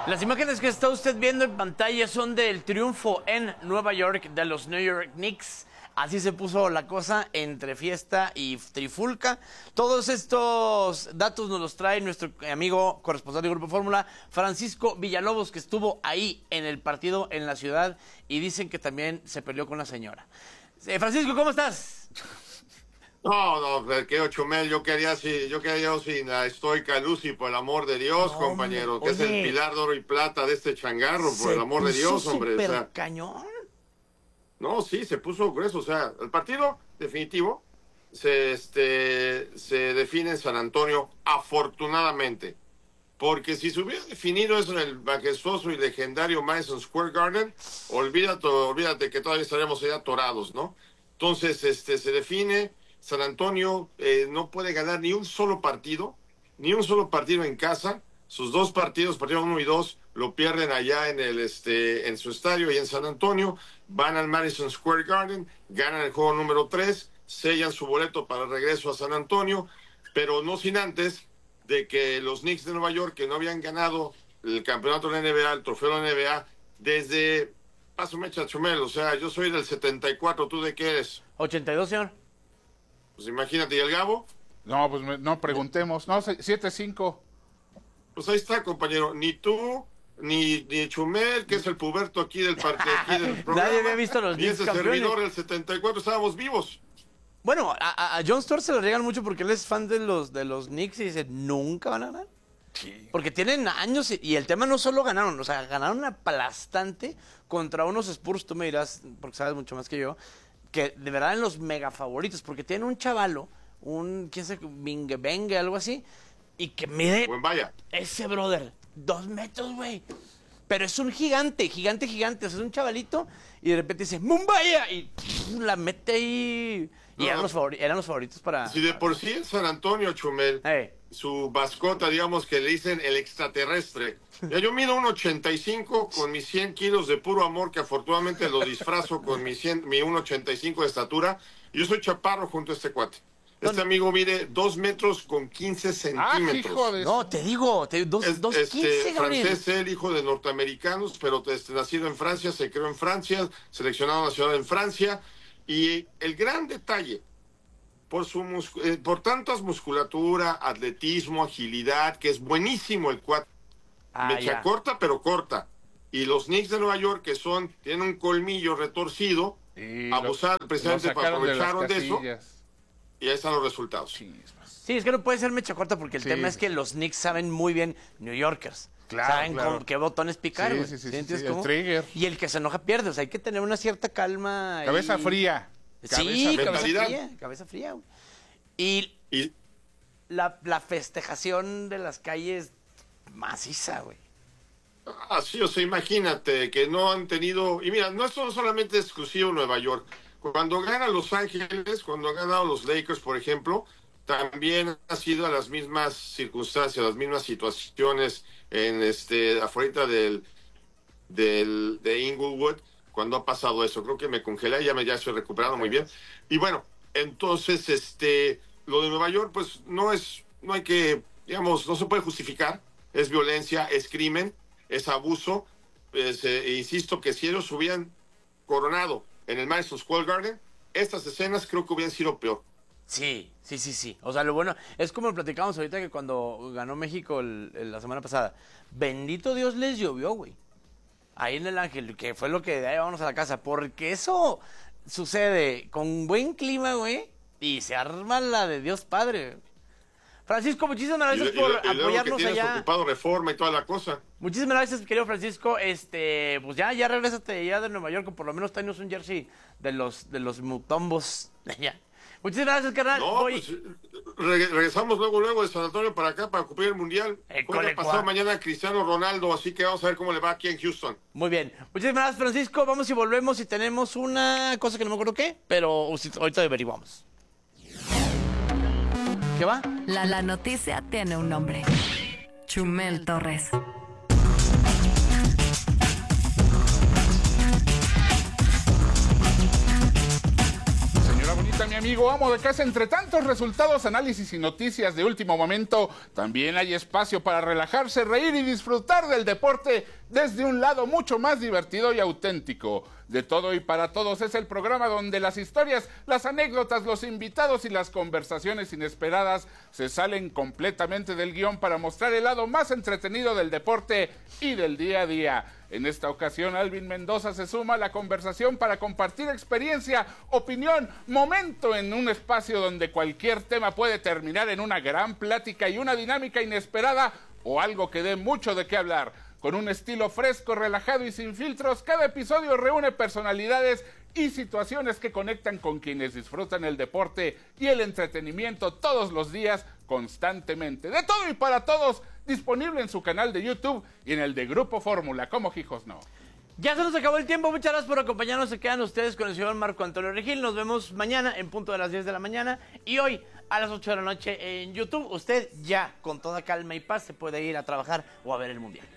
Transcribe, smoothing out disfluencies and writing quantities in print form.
Las imágenes que está usted viendo en pantalla son del triunfo en Nueva York de los New York Knicks. Así se puso la cosa entre fiesta y trifulca. Todos estos datos nos los trae nuestro amigo corresponsal de Grupo Fórmula, Francisco Villalobos, que estuvo ahí en el partido en la ciudad y dicen que también se peleó con la señora. Francisco, ¿cómo estás? No, que Chumel, yo quería yo sin la estoica Lucy, por el amor de Dios, No, compañero, que oye, es el pilar de oro y plata de este changarro, por el amor de Dios, hombre. Súper O sea, cañón. no, sí, se puso grueso, o sea, el partido definitivo se define en San Antonio, afortunadamente, porque si se hubiera definido eso en el majestuoso y legendario Madison Square Garden, olvídate que todavía estaríamos ahí atorados, ¿no? Entonces, se define. San Antonio no puede ganar ni un solo partido en casa. Sus dos partidos 1 y 2, lo pierden allá en su estadio y en San Antonio. Van al Madison Square Garden, ganan el juego número 3, sellan su boleto para el regreso a San Antonio, pero no sin antes de que los Knicks de Nueva York, que no habían ganado el campeonato de la NBA, el trofeo de la NBA, desde... Pásame, Chachumel, o sea, yo soy del 74, ¿tú de qué eres? 82, señor. Pues imagínate, ¿y el Gabo? No, pues no preguntemos. No, 7-5. Pues ahí está, compañero. Ni tú, ni Chumel, que es el puberto aquí del programa. Nadie había visto los ni Knicks ese campeones. servidor del 74, estábamos vivos. Bueno, a John Stewart se le regalan mucho porque él es fan de los Knicks y dice, nunca van a ganar. Sí. Porque tienen años y el tema no solo ganaron, o sea, ganaron aplastante contra unos Spurs, tú me dirás, porque sabes mucho más que yo, que de verdad en los mega favoritos, porque tienen un chavalo, quién sabe, Bingue, algo así, y que mide Buen vaya. ese brother, 2 metros, güey. Pero es un gigante, o sea, es un chavalito, y de repente dice, ¡Mumbaya! Y la mete ahí. Y No, eran los favoritos para... Si de por sí en San Antonio, Chumel, su mascota, digamos que le dicen el extraterrestre. Ya yo mido 1.85 con mis 100 kilos de puro amor, que afortunadamente lo disfrazo con mi 1.85 de estatura. Yo soy chaparro junto a este cuate. Este amigo mide 2 metros con 15 centímetros. Hijo de... No, te digo, 2.15, Gabriel. Francés, el hijo de norteamericanos, pero nacido en Francia, se creó en Francia, seleccionado nacional en Francia. Y el gran detalle, por tantas musculatura, atletismo, agilidad, que es buenísimo el cuate. Mecha corta, pero corta. Y los Knicks de Nueva York, que tienen un colmillo retorcido, abusar precisamente para aprovechar de eso. Y ahí están los resultados. Sí, es que no puede ser mecha corta porque el tema es que los Knicks saben muy bien New Yorkers. Claro, saben claro. con qué botones picar, güey. Sí, ¿Entiendes el cómo? trigger. Y el que se enoja pierde, o sea, hay que tener una cierta calma. Cabeza fría. Sí, mentalidad. cabeza fría, güey. Y la festejación de las calles maciza, güey. Sí, o sea, imagínate que no han tenido... Y mira, esto no solamente es exclusivo Nueva York. Cuando ganan Los Ángeles, cuando han ganado los Lakers, por ejemplo, también ha sido a las mismas circunstancias, las mismas situaciones afuera de Inglewood, cuando ha pasado eso. Creo que me congelé, ya estoy recuperando muy bien. Y bueno, entonces, lo de Nueva York, pues no hay que, digamos, no se puede justificar. Es violencia, es crimen, es abuso. Insisto que si ellos hubieran coronado en el Madison Square Garden, estas escenas creo que hubieran sido peor. Sí. O sea, lo bueno, es como lo platicamos ahorita que cuando ganó México la semana pasada, bendito Dios les llovió, güey. Ahí en el Ángel, que fue lo que de ahí vámonos a la casa, porque eso sucede con buen clima, güey, y se arma la de Dios Padre. Francisco, muchísimas gracias por apoyarnos que allá. Ocupado Reforma y toda la cosa. Muchísimas gracias, querido Francisco. Pues ya regrésate ya de Nueva York, o por lo menos tráenos un jersey de los Mutombos de allá. Muchísimas gracias, carnal. No, pues, regresamos luego de San Antonio para acá para cumplir el Mundial. Juega pasado mañana Cristiano Ronaldo, así que vamos a ver cómo le va aquí en Houston. Muy bien. Muchísimas gracias, Francisco. Vamos y volvemos y tenemos una cosa que no me acuerdo qué, pero ahorita averiguamos. ¿Qué va? La noticia tiene un nombre. Chumel Torres. Señora bonita. pregunta, mi amigo amo de casa. Entre tantos resultados, análisis y noticias de último momento, también hay espacio para relajarse, reír y disfrutar del deporte desde un lado mucho más divertido y auténtico. De todo y para todos es el programa donde las historias, las anécdotas, los invitados y las conversaciones inesperadas se salen completamente del guión para mostrar el lado más entretenido del deporte y del día a día. En esta ocasión, Alvin Mendoza se suma a la conversación para compartir experiencia, opinión, momento en un espacio donde cualquier tema puede terminar en una gran plática y una dinámica inesperada o algo que dé mucho de qué hablar. Con un estilo fresco, relajado y sin filtros, cada episodio reúne personalidades y situaciones que conectan con quienes disfrutan el deporte y el entretenimiento todos los días, constantemente. De todo y para todos, disponible en su canal de YouTube y en el de Grupo Fórmula, como hijos no. Ya se nos acabó el tiempo, muchas gracias por acompañarnos. Se quedan ustedes con el señor Marco Antonio Regil. Nos vemos mañana en punto de las 10 de la mañana y hoy a las 8 de la noche en YouTube. Usted ya con toda calma y paz se puede ir a trabajar o a ver el Mundial.